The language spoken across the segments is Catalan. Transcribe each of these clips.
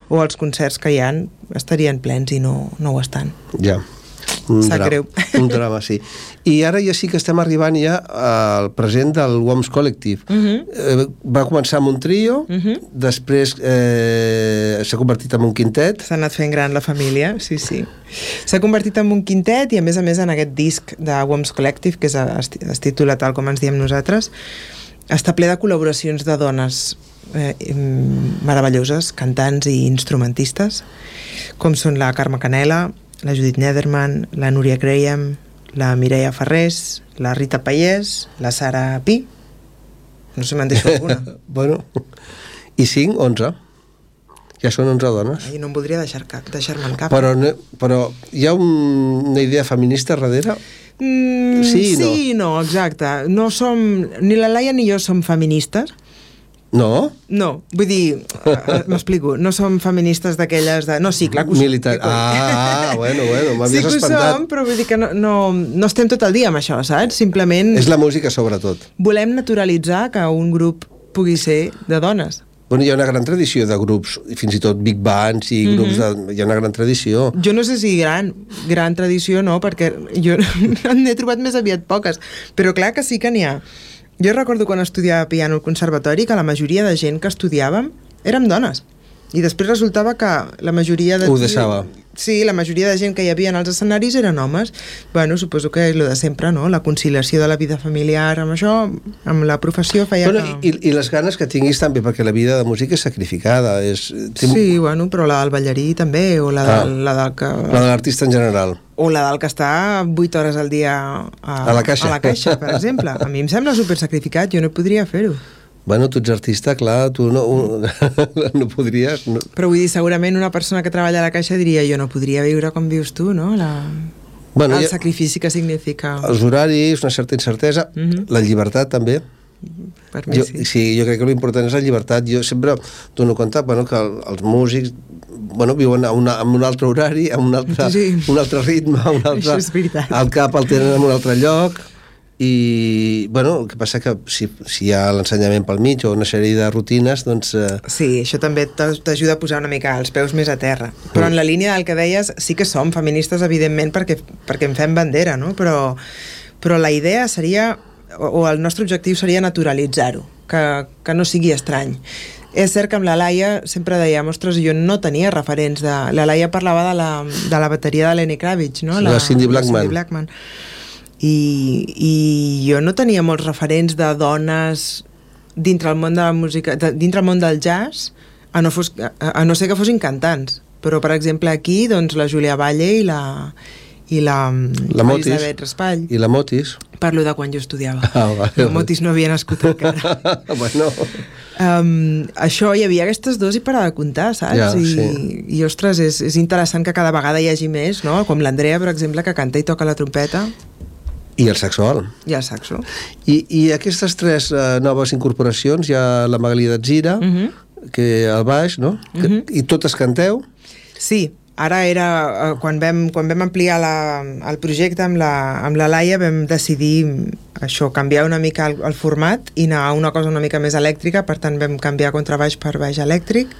o els concerts que hi ha estarien plens i no ho estan. Ja. Sap greu. Un drama, sí. I ara ja sí que estem arribant ja al present del WOMS Collective. Va començar amb un trio, després s'ha convertit en un quintet. S'ha anat fent gran la família, sí. S'ha convertit en un quintet i a més en aquest disc de WOMS Collective, que es titula tal com ens diem nosaltres, està ple de col·laboracions de dones meravelloses, cantants i instrumentistes, com són la Carme Canela, la Judit Nederman, la Núria Graham, la Mireia Ferrés, la Rita Pallés, la Sara Pi. No sé si me'n deixo alguna. Bueno, i 5, 11. Ja són 11 dones. Ai, no em voldria deixar-me'n cap. Però hi ha una idea feminista darrere? Sí, no, exacte. No som, ni la Laia ni jo som feministes. No? No, vull dir, m'explico, no som feministes d'aquelles de... No, sí, clar que ho som. Militar. Bueno, m'havies espantat. Sí que ho som, però vull dir que no estem tot el dia amb això, saps? Simplement... És la música, sobretot. Volem naturalitzar que un grup pugui ser de dones. Bueno, hi ha una gran tradició de grups, fins i tot big bands i grups hi ha una gran tradició. Jo no sé si gran tradició no, perquè jo n'he trobat més aviat poques, però clar que sí que n'hi ha. Jo recordo quan estudiava piano al conservatori que la majoria de gent que estudiàvem érem dones. I després resultava que la majoria de... Ho deixava. Sí, la majoria de gent que hi havia als escenaris eren homes. Bueno, suposo que és el de sempre, no? La conciliació de la vida familiar amb això, amb la professió feia que... I les ganes que tinguis també, perquè la vida de música és sacrificada. Sí, bueno, però la del ballarí també, o la de l'artista en general. O la del que està 8 hores al dia a la caixa, per exemple. A mi em sembla supersacrificat, jo no podria fer-ho. Bueno, tu ets artista, clar, tu no podries... No. Però vull dir, segurament una persona que treballa a la caixa diria jo no podria viure com vius tu, no? El sacrifici que significa... Els horaris, una certa incertesa, la llibertat també. Per mi sí. Sí, jo crec que l'important és la llibertat. Jo sempre dono compte que els músics viuen en un altre horari, en un altre ritme, això és veritat. El cap el tenen en un altre lloc, i el que passa que si hi ha l'ensenyament pel mig o una sèrie de rutines, doncs... Sí, això també t'ajuda a posar una mica els peus més a terra. Però en la línia del que deies, sí que som feministes, evidentment, perquè en fem bandera, no? Però la idea seria, o el nostre objectiu seria naturalitzar-ho, que no sigui estrany. És cert que amb la Laia sempre dèiem, ostres, jo no tenia referents de... La Laia parlava de la bateria de Lenny Kravitz, no? La Cindy Blackman. I jo no tenia molts referents de dones dintre el món de la música, dintre el món del jazz, a no ser que fossin cantants. Però, per exemple, aquí, doncs, la Júlia Valle i la Elisabet Raspall. I la Motis. Parlo de quan jo estudiava. La Motis no havia nascut encara. Bueno... això, hi havia aquestes dos i parar de comptar, saps? Ja, sí. I ostres, és interessant que cada vegada hi hagi més, no? Com l'Andrea, per exemple, que canta i toca la trompeta. I el saxo. I el saxo. I aquestes 3 noves incorporacions, hi ha la Magalí d'Atzira, que al baix, no? I totes canteu? Sí, ara era... Quan vam ampliar el projecte amb la Laia vam decidir això, canviar una mica el format i anar a una cosa una mica més elèctrica, per tant vam canviar contrabaix per baix elèctric.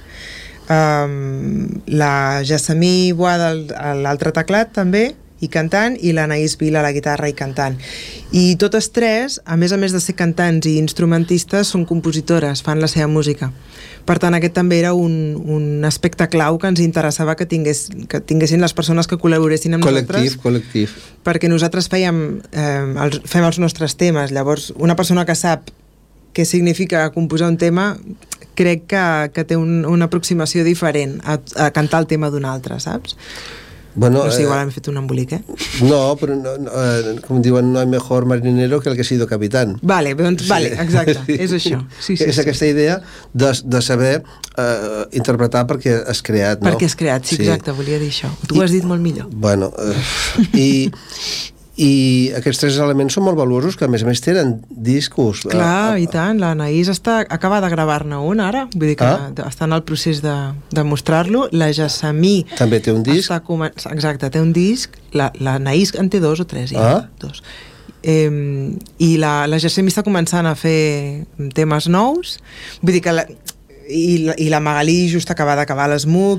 La Jassamí Boada a l'altre teclat també, i cantant, i l'Anaïs Vila a la guitarra i cantant. I totes 3, a més de ser cantants i instrumentistes, són compositores, fan la seva música. Per tant, aquest també era un aspecte clau que ens interessava que tinguessin les persones que col·laboressin amb nosaltres. Col·lectiu. Perquè nosaltres fem els nostres temes. Llavors, una persona que sap què significa composar un tema, crec que té una aproximació diferent a cantar el tema d'un altre, saps? Bueno, no sé, igual hem fet un embolic, No, però com diuen, no hay mejor marinero que el que ha sido capitán. Vale, exacte, és això. Sí, és aquesta idea de saber interpretar perquè has creat, no? Perquè has creat, sí, exacte, volia dir això. Tu ho has dit molt millor. Bueno, i aquests 3 elements són molt valuosos, que a més tenen discos. Clar, i tant, l'Anaïs acaba de gravar-ne un ara, vull dir que està en el procés de mostrar-lo. La Jassamí també té un disc. Exacte, té un disc. L'Anaïs en té 2 o 3, dos. I la Jassamí està començant a fer temes nous, vull dir que i la Magalí just acaba d'acabar l'SMUC